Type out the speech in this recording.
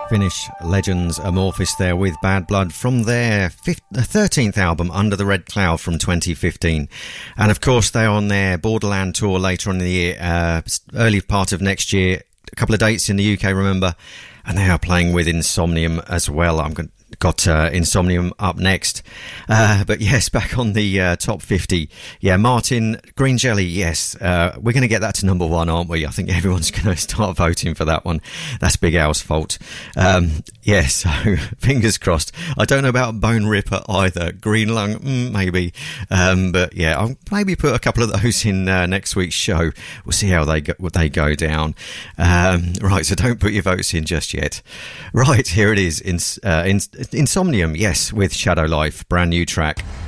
Finnish legends Amorphis there with Bad Blood from their 13th album Under the Red Cloud from 2015, and of course they're on their Borderland tour later on in the year, early part of next year. A couple of dates in the UK, remember, and they are playing with Insomnium as well. Got Insomnium up next. But yes, back on the top 50. Yeah, Martin, Green Jelly, yes. We're going to get that to number one, aren't we? I think everyone's going to start voting for that one. That's Big Al's fault. Yeah, so fingers crossed. I don't know about Bone Ripper either. Green Lung, maybe. But yeah, I'll maybe put a couple of those in next week's show. We'll see how they go down. Right, so don't put your votes in just yet. Right, here it is. Insomnium, yes, with Shadow Life, brand new track.